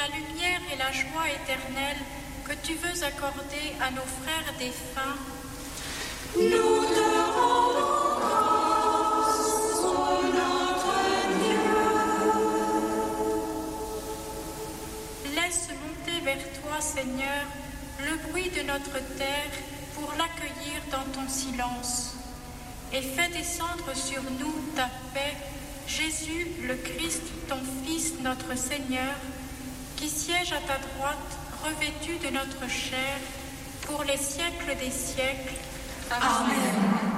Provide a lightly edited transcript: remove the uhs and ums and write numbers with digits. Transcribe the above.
lumière et la joie éternelle que tu veux accorder à nos frères défunts, nous te rendons grâce, ô notre Dieu. laisse monter vers toi, Seigneur, le bruit de notre terre pour l'accueillir dans ton silence. Et fais descendre sur nous ta paix, Jésus, le Christ, ton Fils, notre Seigneur, qui siège à ta droite, revêtu de notre chair, pour les siècles des siècles. Amen.